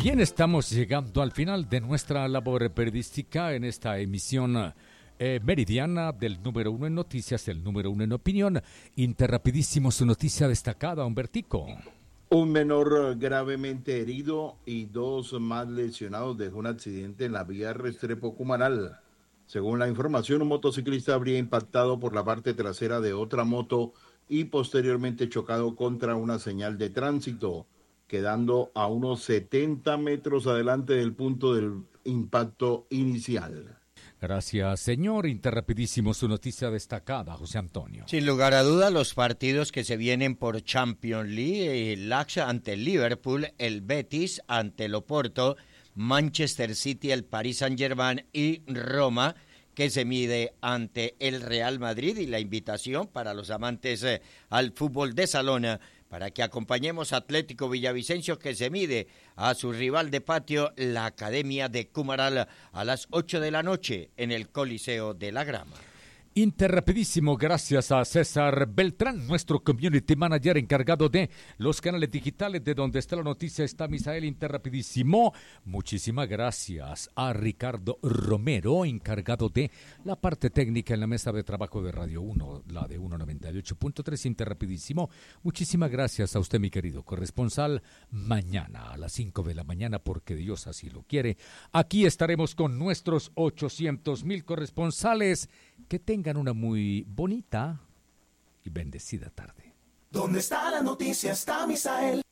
Bien, estamos llegando al final de nuestra labor periodística en esta emisión meridiana del número 1 en noticias, el número 1 en opinión. Interrapidísimo, su noticia destacada, Humbertico. Un menor gravemente herido y 2 más lesionados dejó un accidente en la vía Restrepo-Cumaral. Según la información, un motociclista habría impactado por la parte trasera de otra moto y posteriormente chocado contra una señal de tránsito, quedando a unos 70 metros adelante del punto del impacto inicial. Gracias, señor. Interrapidísimo, su noticia destacada, José Antonio. Sin lugar a dudas, los partidos que se vienen por Champions League, el Ajax ante el Liverpool, el Betis ante el Oporto, Manchester City, el Paris Saint-Germain y Roma, que se mide ante el Real Madrid, y la invitación para los amantes al fútbol de salón para que acompañemos a Atlético Villavicencio, que se mide a su rival de patio, la Academia de Cumaral, a las 8 de la noche en el Coliseo de la Grama. Interrapidísimo, gracias a César Beltrán, nuestro community manager encargado de los canales digitales. De donde está la noticia está Misael. Interrapidísimo. Muchísimas gracias a Ricardo Romero, encargado de la parte técnica en la mesa de trabajo de Radio 1, la de 198.3. Interrapidísimo. Muchísimas gracias a usted, mi querido corresponsal. Mañana a las 5 de la mañana, porque Dios así lo quiere, aquí estaremos con nuestros 800,000 corresponsales. Que tengan una muy bonita y bendecida tarde. ¿Dónde está la noticia? Está Misael.